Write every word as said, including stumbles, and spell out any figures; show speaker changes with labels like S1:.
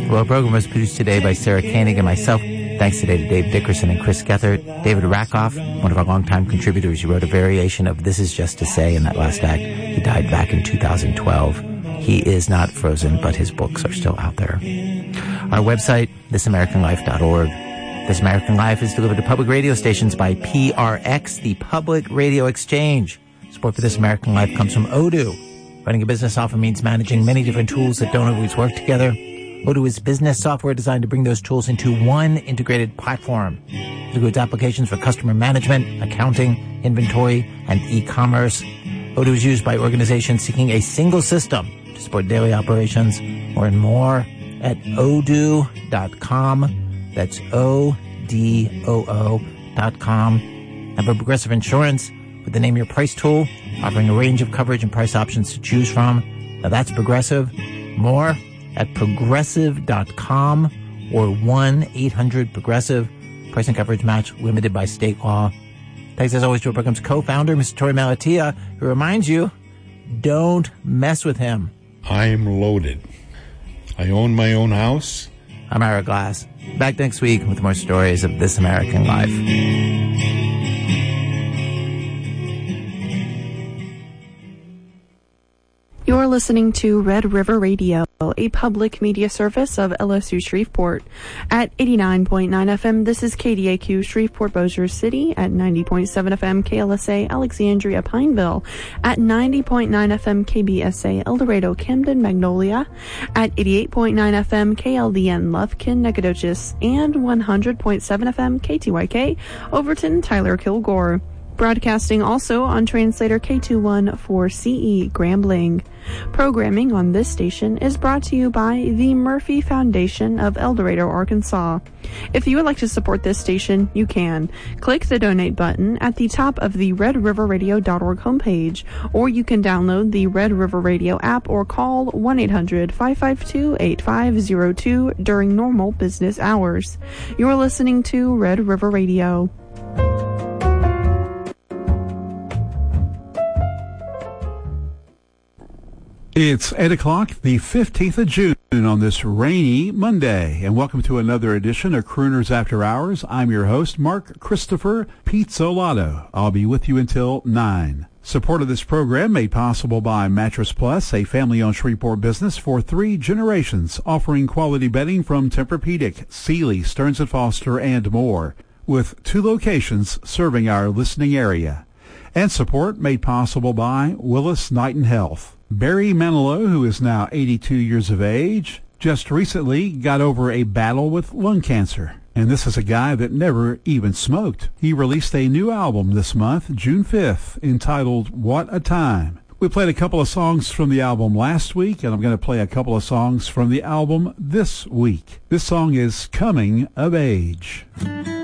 S1: Well, our program was produced today by Sarah Koenig and myself. Thanks today to Dave Dickerson and Chris Gethert. David Rakoff, one of our longtime contributors, who wrote a variation of This Is Just to Say in that last act. He died back in two thousand twelve. He is not frozen, but his books are still out there. Our website, this american life dot org. This American Life is delivered to public radio stations by P R X, the Public Radio Exchange. Support for This American Life comes from Odoo. Running a business often means managing many different tools that don't always work together. Odoo is business software designed to bring those tools into one integrated platform. It includes applications for customer management, accounting, inventory, and e-commerce. Odoo is used by organizations seeking a single system to support daily operations. Learn more at odoo dot com. That's O D O O dot com. And for Progressive Insurance, with the Name Your Price tool, offering a range of coverage and price options to choose from. Now that's Progressive. More at progressive dot com or one eight hundred progressive. Price and coverage match limited by state law. Thanks as always to our program's co-founder, Mister Torey Malatia, who reminds you, don't mess with him.
S2: I'm loaded. I own my own house.
S1: I'm Ira Glass. Back next week with more stories of This American Life.
S3: You're listening to Red River Radio, a public media service of L S U Shreveport. At eighty-nine point nine F M, this is K D A Q Shreveport Bossier City. At ninety point seven F M, K L S A Alexandria Pineville. At ninety point nine F M, K B S A El Dorado Camden Magnolia. At eighty-eight point nine F M, K L D N Lufkin Nacogdoches. And one hundred point seven F M, K T Y K Overton Tyler Kilgore. Broadcasting also on translator K two one four C E Grambling. Programming on this station is brought to you by the Murphy Foundation of El Dorado, Arkansas. If you would like to support this station, you can. Click the donate button at the top of the red river radio dot org homepage, or you can download the Red River Radio app or call one eight hundred five five two eight five zero two during normal business hours. You're listening to Red River Radio.
S4: It's eight o'clock, the fifteenth of June on this rainy Monday, and welcome to another edition of Crooners After Hours. I'm your host, Mark Christopher Pizzolato. I'll be with you until nine. Support of this program made possible by Mattress Plus, a family-owned Shreveport business for three generations, offering quality bedding from Tempur-Pedic, Sealy, Stearns and Foster, and more, with two locations serving our listening area. And support made possible by Willis Knighton Health. Barry Manilow, who is now eighty-two years of age, just recently got over a battle with lung cancer. And this is a guy that never even smoked. He released a new album this month, June fifth, entitled What a Time. We played a couple of songs from the album last week, and I'm going to play a couple of songs from the album this week. This song is Coming of Age.